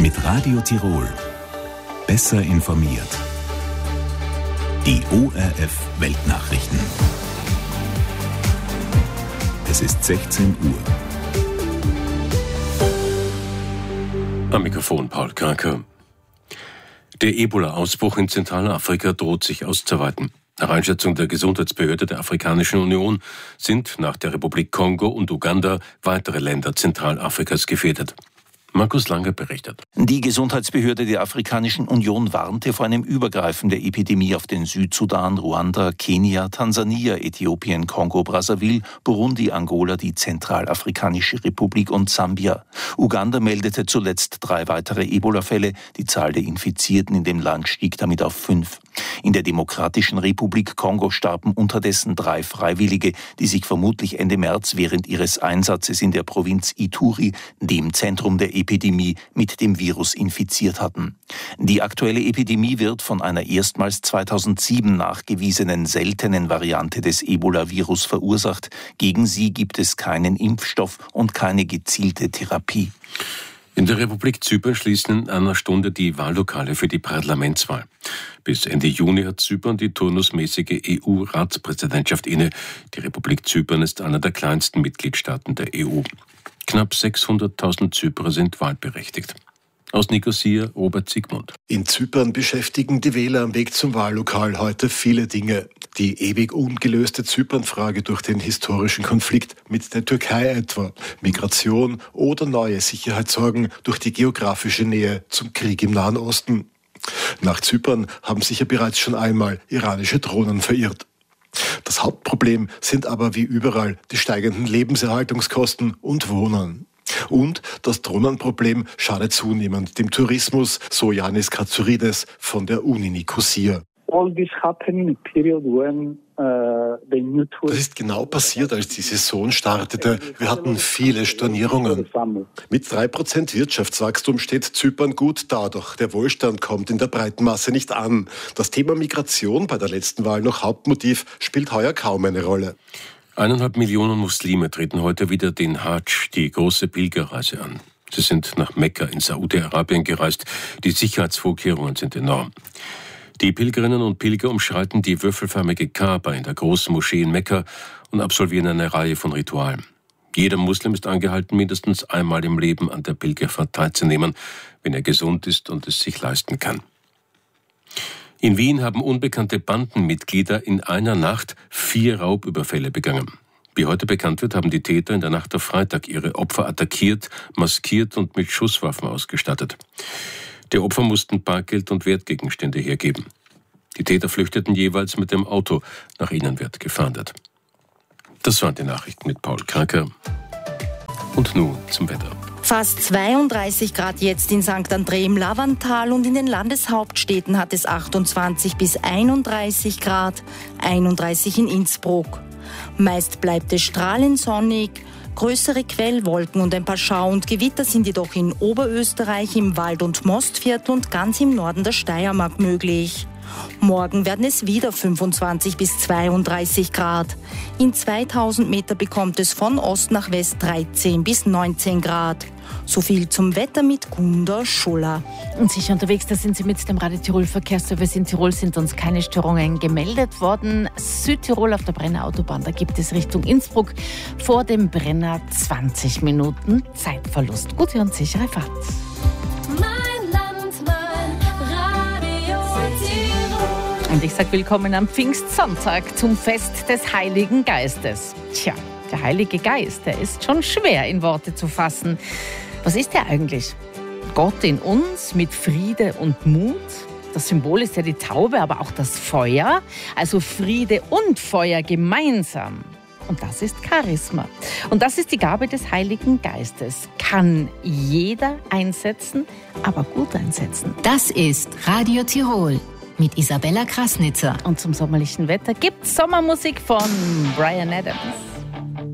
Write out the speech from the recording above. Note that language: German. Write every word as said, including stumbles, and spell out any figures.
Mit Radio Tirol. Besser informiert. Die O R F Weltnachrichten. Es ist sechzehn Uhr. Am Mikrofon Paul Kranker. Der Ebola-Ausbruch in Zentralafrika droht sich auszuweiten. Nach Einschätzung der Gesundheitsbehörde der Afrikanischen Union sind nach der Republik Kongo und Uganda weitere Länder Zentralafrikas gefährdet. Markus Lange berichtet. Die Gesundheitsbehörde der Afrikanischen Union warnte vor einem Übergreifen der Epidemie auf den Südsudan, Ruanda, Kenia, Tansania, Äthiopien, Kongo, Brazzaville, Burundi, Angola, die Zentralafrikanische Republik und Sambia. Uganda meldete zuletzt drei weitere Ebola-Fälle. Die Zahl der Infizierten in dem Land stieg damit auf fünf. In der Demokratischen Republik Kongo starben unterdessen drei Freiwillige, die sich vermutlich Ende März während ihres Einsatzes in der Provinz Ituri, dem Zentrum der Epidemie, mit dem Virus infiziert hatten. Die aktuelle Epidemie wird von einer erstmals zweitausendsieben nachgewiesenen seltenen Variante des Ebola-Virus verursacht. Gegen sie gibt es keinen Impfstoff und keine gezielte Therapie. In der Republik Zypern schließen in einer Stunde die Wahllokale für die Parlamentswahl. Bis Ende Juni hat Zypern die turnusmäßige E U-Ratspräsidentschaft inne. Die Republik Zypern ist einer der kleinsten Mitgliedstaaten der E U. Knapp sechshunderttausend Zyprer sind wahlberechtigt. Aus Nikosia, Robert Siegmund. In Zypern beschäftigen die Wähler am Weg zum Wahllokal heute viele Dinge. Die ewig ungelöste Zypernfrage durch den historischen Konflikt mit der Türkei etwa, Migration oder neue Sicherheitssorgen durch die geografische Nähe zum Krieg im Nahen Osten. Nach Zypern haben sich ja bereits schon einmal iranische Drohnen verirrt. Das Hauptproblem sind aber wie überall die steigenden Lebenserhaltungskosten und Wohnen. Und das Drohnenproblem schadet zunehmend dem Tourismus, so Yanis Katsouridis von der Uni Nikosia. Das ist genau passiert, als die Saison startete. Wir hatten viele Stornierungen. Mit drei Prozent Wirtschaftswachstum steht Zypern gut da, doch der Wohlstand kommt in der breiten Masse nicht an. Das Thema Migration, bei der letzten Wahl noch Hauptmotiv, spielt heuer kaum eine Rolle. Eineinhalb Millionen Muslime treten heute wieder den Hadsch, die große Pilgerreise, an. Sie sind nach Mekka in Saudi-Arabien gereist. Die Sicherheitsvorkehrungen sind enorm. Die Pilgerinnen und Pilger umschreiten die würfelförmige Kaaba in der großen Moschee in Mekka und absolvieren eine Reihe von Ritualen. Jeder Muslim ist angehalten, mindestens einmal im Leben an der Pilgerfahrt teilzunehmen, wenn er gesund ist und es sich leisten kann. In Wien haben unbekannte Bandenmitglieder in einer Nacht vier Raubüberfälle begangen. Wie heute bekannt wird, haben die Täter in der Nacht auf Freitag ihre Opfer attackiert, maskiert und mit Schusswaffen ausgestattet. Die Opfer mussten Bargeld und Wertgegenstände hergeben. Die Täter flüchteten jeweils mit dem Auto. Nach ihnen wird gefahndet. Das waren die Nachrichten mit Paul Kranker. Und nun zum Wetter. Fast zweiunddreißig Grad jetzt in Sankt André im Lavantal und in den Landeshauptstädten hat es achtundzwanzig bis einunddreißig Grad, einunddreißig in Innsbruck. Meist bleibt es strahlend sonnig. Größere Quellwolken und ein paar Schau- und Gewitter sind jedoch in Oberösterreich, im Wald- und Mostviertel und ganz im Norden der Steiermark möglich. Morgen werden es wieder fünfundzwanzig bis zweiunddreißig Grad. In zweitausend Meter bekommt es von Ost nach West dreizehn bis neunzehn Grad. So viel zum Wetter mit Gunda Schuller. Und sicher unterwegs, da sind Sie mit dem Radio Tirol Verkehrsservice. In Tirol sind uns keine Störungen gemeldet worden. Südtirol auf der Brenner Autobahn, da gibt es Richtung Innsbruck vor dem Brenner zwanzig Minuten Zeitverlust. Gute und sichere Fahrt. Mein Land, mein Radio Tirol. Und ich sage willkommen am Pfingstsonntag zum Fest des Heiligen Geistes. Tja, der Heilige Geist, der ist schon schwer in Worte zu fassen. Was ist er eigentlich? Gott in uns mit Friede und Mut? Das Symbol ist ja die Taube, aber auch das Feuer. Also Friede und Feuer gemeinsam. Und das ist Charisma. Und das ist die Gabe des Heiligen Geistes. Kann jeder einsetzen, aber gut einsetzen. Das ist Radio Tirol mit Isabella Krasnitzer. Und zum sommerlichen Wetter gibt's Sommermusik von Bryan Adams.